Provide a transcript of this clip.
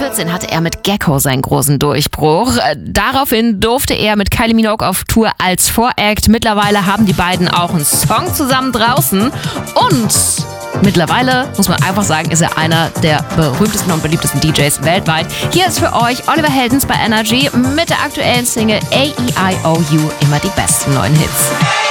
2014 hatte er mit Gekko seinen großen Durchbruch. Daraufhin durfte er mit Kylie Minogue auf Tour als Voract. Mittlerweile haben die beiden auch einen Song zusammen draußen. Und mittlerweile, muss man einfach sagen, ist er einer der berühmtesten und beliebtesten DJs weltweit. Hier ist für euch Oliver Heldens bei Energy mit der aktuellen Single AEIOU, immer die besten neuen Hits.